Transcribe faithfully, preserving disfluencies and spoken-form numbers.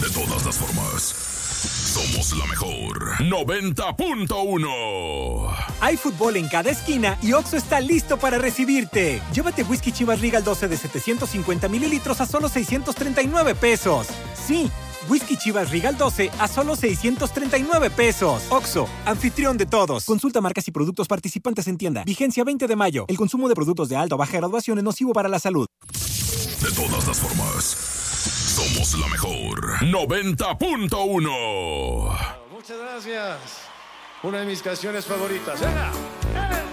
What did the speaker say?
De todas las formas, somos la mejor. noventa punto uno. Hay fútbol en cada esquina y Oxxo está listo para recibirte. Llévate whisky Chivas Regal doce de setecientos cincuenta mililitros a solo seiscientos treinta y nueve pesos. Sí, whisky Chivas Regal doce a solo seiscientos treinta y nueve pesos. Oxxo, anfitrión de todos. Consulta marcas y productos participantes en tienda. Vigencia veinte de mayo. El consumo de productos de alta o baja graduación es nocivo para la salud. De todas las formas, somos la mejor. noventa punto uno. Muchas gracias. Una de mis canciones favoritas. ¡Venga!